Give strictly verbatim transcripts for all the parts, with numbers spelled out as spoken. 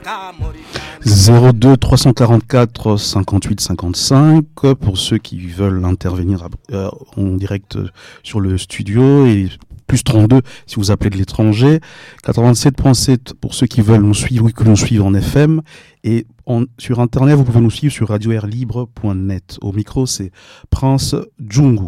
zéro deux trois cent quarante-quatre cinquante-huit cinquante-cinq pour ceux qui veulent intervenir euh, en direct sur le studio, et plus trente-deux si vous appelez de l'étranger, quatre-vingt-sept virgule sept pour ceux qui veulent nous suivre ou que nous suivent en F M, et en, sur internet vous pouvez nous suivre sur radio air libre point net. Au micro c'est Prince Djungu.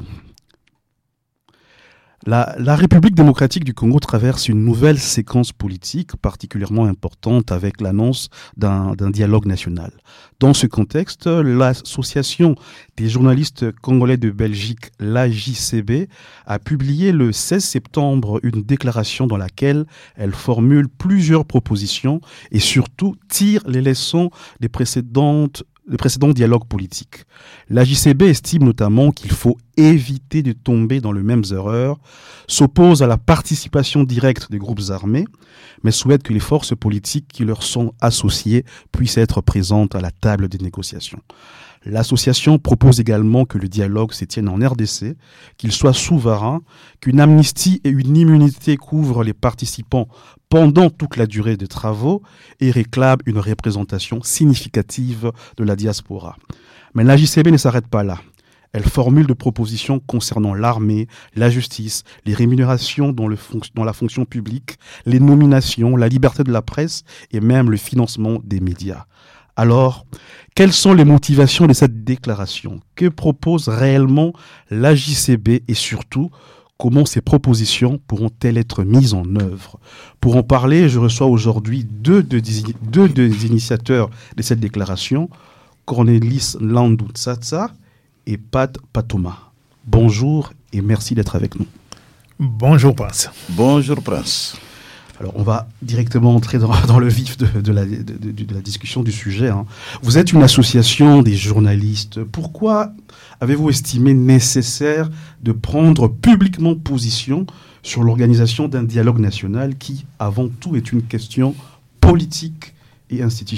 La, la République démocratique du Congo traverse une nouvelle séquence politique particulièrement importante avec l'annonce d'un, d'un dialogue national. Dans ce contexte, l'Association des journalistes congolais de Belgique, l'A J C B, a publié le seize septembre une déclaration dans laquelle elle formule plusieurs propositions et surtout tire les leçons des précédentes les précédents dialogues politiques. La J C B estime notamment qu'il faut éviter de tomber dans les mêmes erreurs, s'oppose à la participation directe des groupes armés, mais souhaite que les forces politiques qui leur sont associées puissent être présentes à la table des négociations. L'association propose également que le dialogue se tienne en R D C, qu'il soit souverain, qu'une amnistie et une immunité couvrent les participants pendant toute la durée des travaux et réclame une représentation significative de la diaspora. Mais la J C B ne s'arrête pas là. Elle formule des propositions concernant l'armée, la justice, les rémunérations dans, le fon- dans la fonction publique, les nominations, la liberté de la presse et même le financement des médias. Alors, quelles sont les motivations de cette déclaration ? Que propose réellement l'A J C B et surtout, comment ces propositions pourront-elles être mises en œuvre ? Pour en parler, je reçois aujourd'hui deux, deux, deux des initiateurs de cette déclaration, Cornelis Landou Tsatsa et Pat Patoma. Bonjour et merci d'être avec nous. Bonjour Prince. Bonjour Prince. Alors, on va directement entrer dans, dans le vif de, de, la, de, de, de la discussion du sujet. Hein. Vous êtes une association des journalistes. Pourquoi avez-vous estimé nécessaire de prendre publiquement position sur l'organisation d'un dialogue national qui, avant tout, est une question politique et institutionnelle ?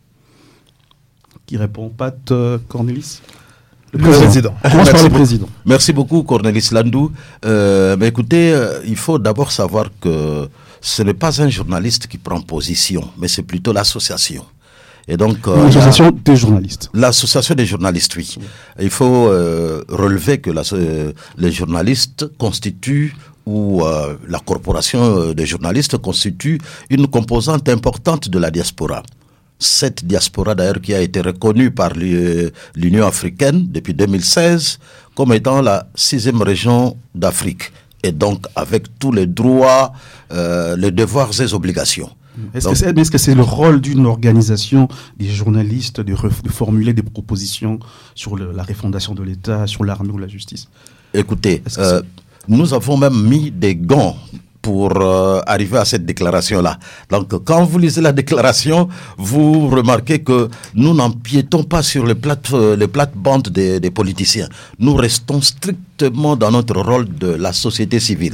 Qui répond ? Pat euh, Cornelis ? Le président. On commence par le président. Merci beaucoup, Cornelis Landou. Euh, mais écoutez, euh, il faut d'abord savoir que ce n'est pas un journaliste qui prend position, mais c'est plutôt l'association. Et donc, euh, l'association des journalistes. L'association des journalistes, oui. oui. Il faut euh, relever que la, euh, les journalistes constituent, ou euh, la corporation des journalistes constitue une composante importante de la diaspora. Cette diaspora d'ailleurs qui a été reconnue par l'Union africaine depuis deux mille seize comme étant la sixième région d'Afrique, et donc avec tous les droits, euh, les devoirs et obligations. Est-ce, donc, que c'est, est-ce que c'est le rôle d'une organisation des journalistes de, ref, de formuler des propositions sur le, la refondation de l'État, sur l'armée ou la justice ? Écoutez, euh, nous avons même mis des gants pour euh, arriver à cette déclaration-là. Donc, quand vous lisez la déclaration, vous remarquez que nous n'empiétons pas sur les plates, euh, les plates-bandes des, des politiciens. Nous restons strictement dans notre rôle de la société civile.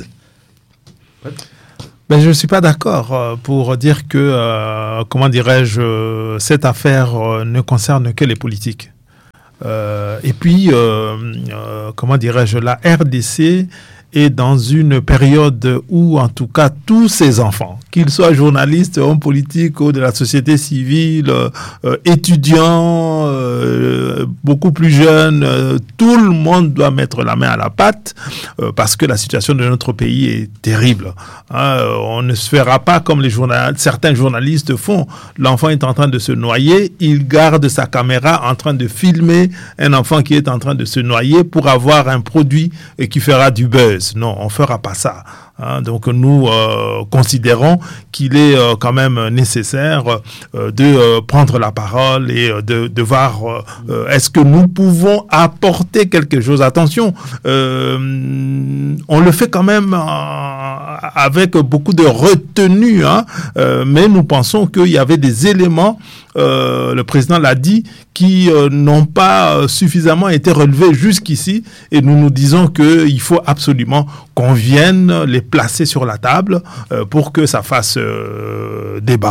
Ben, je ne suis pas d'accord euh, pour dire que, euh, comment dirais-je, euh, cette affaire euh, ne concerne que les politiques. Euh, et puis, euh, euh, comment dirais-je, la R D C est dans une période où, en tout cas, tous ces enfants, qu'ils soient journalistes, hommes politiques ou de la société civile, euh, étudiants, euh, beaucoup plus jeunes, euh, tout le monde doit mettre la main à la pâte euh, parce que la situation de notre pays est terrible. Hein, on ne se fera pas comme les journal- certains journalistes font. L'enfant est en train de se noyer, il garde sa caméra en train de filmer un enfant qui est en train de se noyer pour avoir un produit et qui fera du buzz. Non, on ne fera pas ça. Hein, donc nous euh, considérons qu'il est euh, quand même nécessaire euh, de euh, prendre la parole et euh, de, de voir euh, est-ce que nous pouvons apporter quelque chose. Attention, euh, on le fait quand même euh, avec beaucoup de retenue, hein, euh, mais nous pensons qu'il y avait des éléments, euh, le président l'a dit, qui euh, n'ont pas suffisamment été relevés jusqu'ici, et nous nous disons qu'il faut absolument qu'on vienne les placer sur la table euh, pour que ça fasse euh, débat.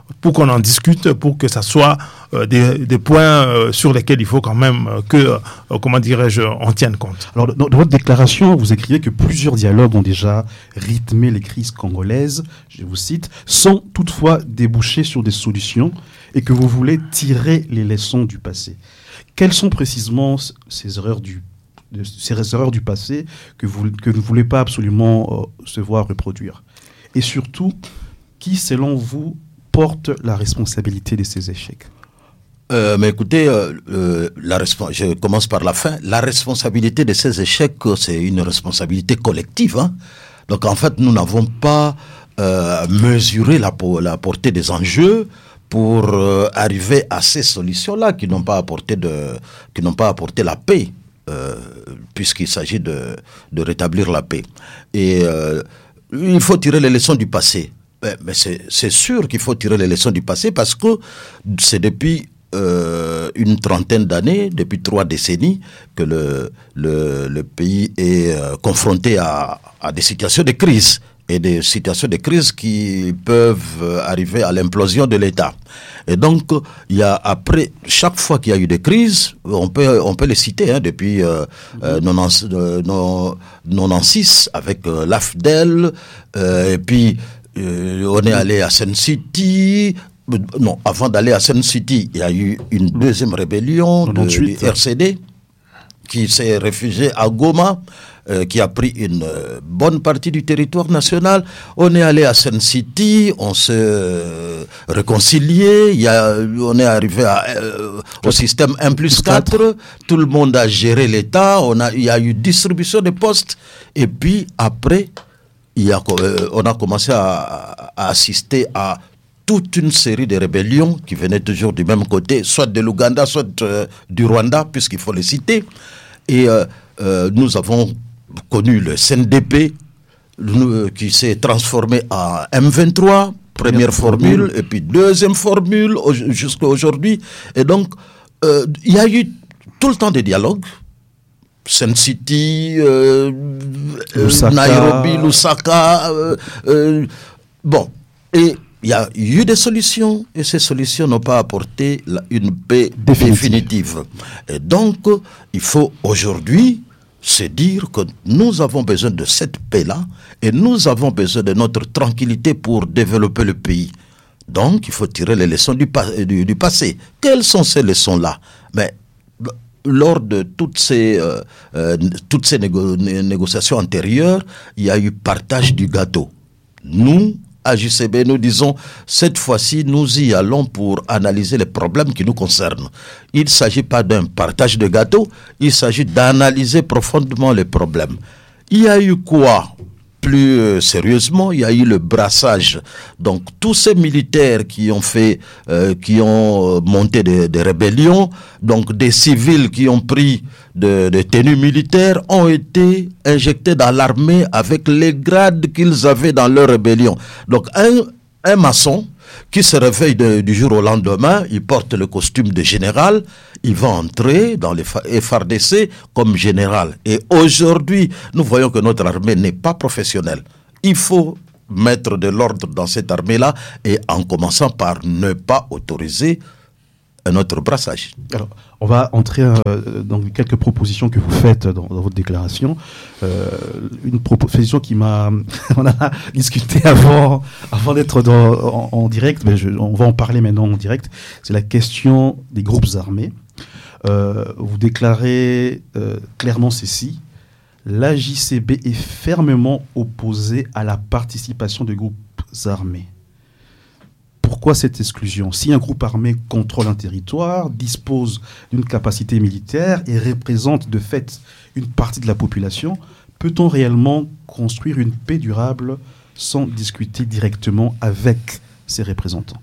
pour qu'on en discute, pour que ça soit euh, des, des points euh, sur lesquels il faut quand même euh, que, euh, comment dirais-je, on tienne compte. Alors, dans, dans votre déclaration, vous écrivez que plusieurs dialogues ont déjà rythmé les crises congolaises, je vous cite, sans toutefois déboucher sur des solutions, et que vous voulez tirer les leçons du passé. Quelles sont précisément ces erreurs du, ces erreurs du passé que vous, que vous ne voulez pas absolument euh, se voir reproduire? Et surtout, qui, selon vous, porte la responsabilité de ces échecs? euh, Mais écoutez, euh, euh, la resp- je commence par la fin. La responsabilité de ces échecs, c'est une responsabilité collective. Hein. Donc en fait, nous n'avons pas euh, mesuré la, la portée des enjeux pour euh, arriver à ces solutions-là qui n'ont pas apporté, de, qui n'ont pas apporté la paix, euh, puisqu'il s'agit de, de rétablir la paix. Et euh, il faut tirer les leçons du passé. Mais, mais c'est, c'est sûr qu'il faut tirer les leçons du passé parce que c'est depuis euh, une trentaine d'années, depuis trois décennies, que le, le, le pays est euh, confronté à, à des situations de crise. Et des situations de crise qui peuvent arriver à l'implosion de l'État. Et donc, il y a après, chaque fois qu'il y a eu des crises, on peut, on peut les citer, hein, depuis euh, euh, quatre-vingt-seize avec euh, l'A F D E L, euh, et puis euh, on est allé à Sun City. Non, avant d'aller à Sun City, il y a eu une deuxième rébellion de, du R C D qui s'est réfugié à Goma, euh, qui a pris une euh, bonne partie du territoire national. On est allé à Sun City, on s'est euh, réconcilié, il y a, on est arrivé à, euh, au système un plus quatre, tout le monde a géré l'État, on a, il y a eu distribution de postes, et puis après, il y a, euh, on a commencé à, à assister à toute une série de rébellions qui venaient toujours du même côté, soit de l'Ouganda, soit euh, du Rwanda, puisqu'il faut les citer. Et euh, euh, nous avons connu le C N D P, euh, qui s'est transformé en M vingt-trois, première formule, formule, et puis deuxième formule au, jusqu'à aujourd'hui. Et donc, euh, il y a eu tout le temps des dialogues. Sun City, euh, Lusaka. Nairobi, Lusaka. Euh, euh, bon, et il y a eu des solutions et ces solutions n'ont pas apporté la, une paix définitive. définitive. Et donc, il faut aujourd'hui se dire que nous avons besoin de cette paix-là et nous avons besoin de notre tranquillité pour développer le pays. Donc, il faut tirer les leçons du, du, du passé. Quelles sont ces leçons-là? Mais lors de toutes ces, euh, euh, toutes ces négo- négociations antérieures, il y a eu partage du gâteau. Nous, à J C B, nous disons, cette fois-ci, nous y allons pour analyser les problèmes qui nous concernent. Il ne s'agit pas d'un partage de gâteau, il s'agit d'analyser profondément les problèmes. Il y a eu quoi? Plus euh, sérieusement, il y a eu le brassage. Donc, tous ces militaires qui ont fait, euh, qui ont monté des, des rébellions, donc des civils qui ont pris de, de tenues militaires, ont été injectés dans l'armée avec les grades qu'ils avaient dans leur rébellion. Donc, un, un maçon qui se réveille de, du jour au lendemain, il porte le costume de général, il va entrer dans les F R D C comme général. Et aujourd'hui, nous voyons que notre armée n'est pas professionnelle. Il faut mettre de l'ordre dans cette armée-là et en commençant par ne pas autoriser un autre brassage. Alors, on va entrer euh, dans quelques propositions que vous faites dans, dans votre déclaration. Euh, une proposition qui m'a... on a discuté avant, avant d'être dans, en, en direct, mais je, on va en parler maintenant en direct. C'est la question des groupes armés. Euh, vous déclarez euh, clairement ceci. La J C B est fermement opposée à la participation de groupes armés. Pourquoi cette exclusion? Si un groupe armé contrôle un territoire, dispose d'une capacité militaire et représente de fait une partie de la population, peut-on réellement construire une paix durable sans discuter directement avec ses représentants?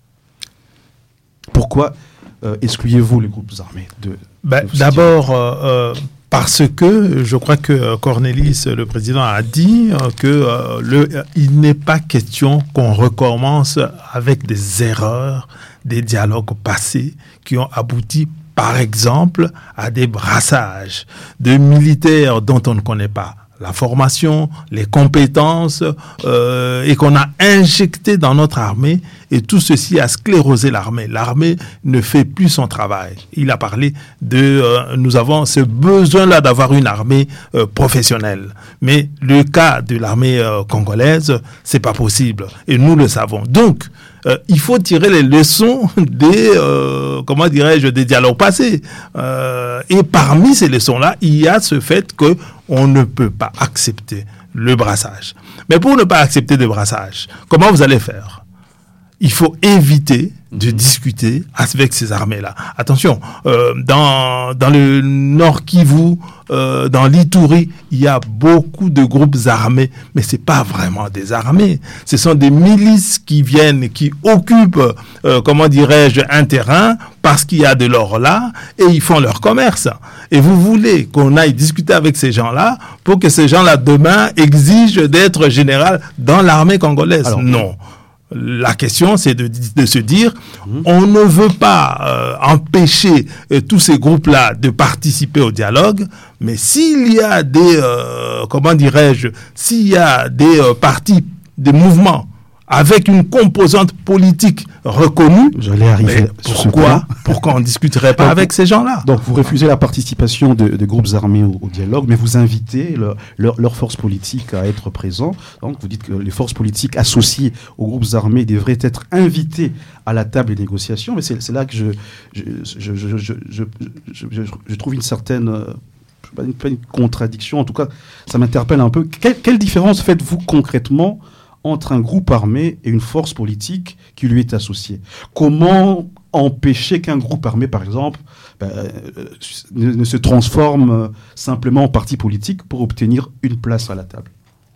Pourquoi euh, excluez-vous les groupes armés de, ben, de D'abord, euh, parce que je crois que Cornelis, le président, a dit que euh, le, il n'est pas question qu'on recommence avec des erreurs, des dialogues passés qui ont abouti, par exemple, à des brassages de militaires dont on ne connaît pas la formation, les compétences, euh, et qu'on a injecté dans notre armée, et tout ceci a sclérosé l'armée. L'armée ne fait plus son travail. Il a parlé de, euh, nous avons ce besoin-là d'avoir une armée euh, professionnelle. Mais le cas de l'armée euh, congolaise, c'est pas possible, et nous le savons. Donc, Euh, il faut tirer les leçons des, euh, comment dirais-je, des dialogues passés. Euh, et parmi ces leçons-là, il y a ce fait que on ne peut pas accepter le brassage. Mais pour ne pas accepter le brassage, comment vous allez faire ? Il faut éviter de discuter avec ces armées-là. Attention, euh, dans, dans le Nord Kivu, euh, dans l'Ituri, il y a beaucoup de groupes armés, mais c'est pas vraiment des armées. Ce sont des milices qui viennent, qui occupent, euh, comment dirais-je, un terrain parce qu'il y a de l'or là et ils font leur commerce. Et vous voulez qu'on aille discuter avec ces gens-là pour que ces gens-là demain exigent d'être général dans l'armée congolaise? Alors, non. La question, c'est de, de se dire, mmh. on ne veut pas euh, empêcher euh, tous ces groupes-là de participer au dialogue, mais s'il y a des, euh, comment dirais-je, s'il y a des euh, partis, des mouvements avec une composante politique reconnue, j'allais arriver sur pourquoi, pourquoi on ne discuterait pas donc, avec ces gens-là? Donc vous refusez la participation de, de groupes armés au, au dialogue, mais vous invitez leur, leur, leurs forces politiques à être présents. Donc vous dites que les forces politiques associées aux groupes armés devraient être invitées à la table des négociations, mais c'est, c'est là que je, je, je, je, je, je, je, je, je trouve une certaine... Euh, pas une, pas une contradiction, en tout cas ça m'interpelle un peu. Quelle, quelle différence faites-vous concrètement entre un groupe armé et une force politique qui lui est associée? Comment empêcher qu'un groupe armé, par exemple, ben, euh, ne, ne se transforme euh, simplement en parti politique pour obtenir une place à la table?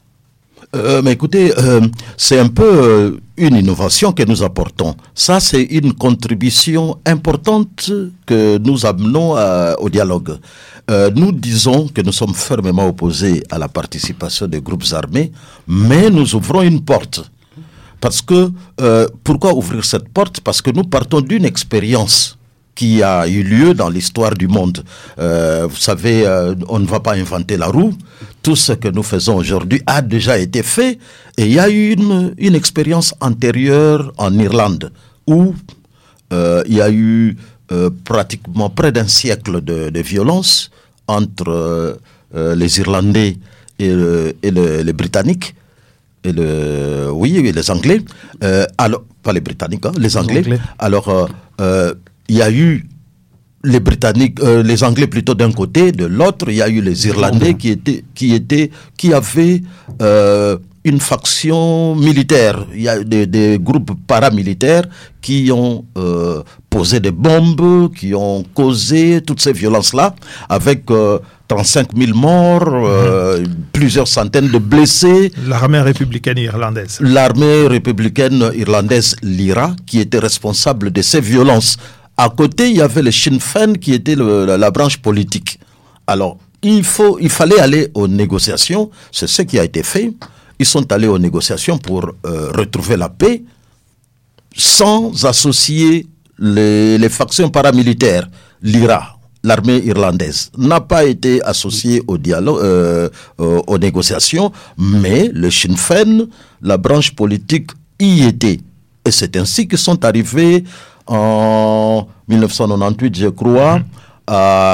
Euh, mais écoutez, euh, c'est un peu euh, une innovation que nous apportons. Ça, c'est une contribution importante que nous amenons à, au dialogue. Euh, nous disons que nous sommes fermement opposés à la participation des groupes armés, mais nous ouvrons une porte. Parce que, euh, pourquoi ouvrir cette porte? Parce que nous partons d'une expérience qui a eu lieu dans l'histoire du monde. Euh, vous savez, euh, on ne va pas inventer la roue. Tout ce que nous faisons aujourd'hui a déjà été fait. Et il y a eu une, une expérience antérieure en Irlande où euh, il y a eu euh, pratiquement près d'un siècle de, de violence entre euh, euh, les Irlandais et, le, et le, les Britanniques. Et le, oui, et les Anglais. Euh, alors, pas les Britanniques, hein, les Anglais. Les Anglais. Alors, euh, euh, il y a eu les Britanniques, euh, les Anglais plutôt d'un côté, de l'autre, il y a eu les Irlandais qui étaient, qui étaient, qui avaient euh, une faction militaire. Il y a des, des groupes paramilitaires qui ont euh, posé des bombes, qui ont causé toutes ces violences-là, avec euh, trente-cinq mille morts, euh, mmh. plusieurs centaines de blessés. L'armée républicaine irlandaise. L'armée républicaine irlandaise, l'I R A, qui était responsable de ces violences. À côté, il y avait le Sinn Féin qui était le, la, la branche politique. Alors, il, faut, il fallait aller aux négociations. C'est ce qui a été fait. Ils sont allés aux négociations pour euh, retrouver la paix sans associer les, les factions paramilitaires. L'I R A, l'armée irlandaise, n'a pas été associée au dialogue, euh, euh, aux négociations, mais le Sinn Féin, la branche politique, y était. Et c'est ainsi qu'ils sont arrivés en mille neuf cent quatre-vingt-dix-huit, je crois, mmh. à